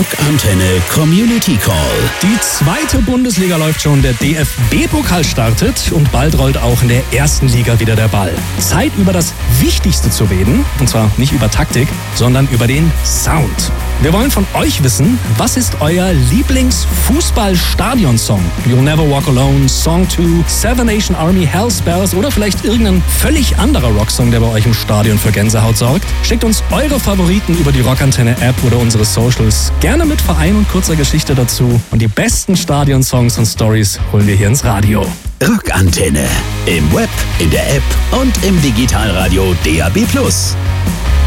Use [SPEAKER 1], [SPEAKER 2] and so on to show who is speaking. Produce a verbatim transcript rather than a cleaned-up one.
[SPEAKER 1] Rockantenne Community Call.
[SPEAKER 2] Die zweite Bundesliga läuft schon, der D F B-Pokal startet und bald rollt auch in der ersten Liga wieder der Ball. Zeit, über das Wichtigste zu reden, und zwar nicht über Taktik, sondern über den Sound. Wir wollen von euch wissen, was ist euer Lieblings-Fußball-Stadion-Song? You'll Never Walk Alone, Song two, Seven Nation Army, Hellspells oder vielleicht irgendein völlig anderer Rocksong, der bei euch im Stadion für Gänsehaut sorgt? Schickt uns eure Favoriten über die Rockantenne-App oder unsere Socials. Gerne mit Verein und kurzer Geschichte dazu. Und die besten Stadion-Songs und Stories holen wir hier ins Radio.
[SPEAKER 1] Rockantenne. Im Web, in der App und im Digitalradio D A B plus.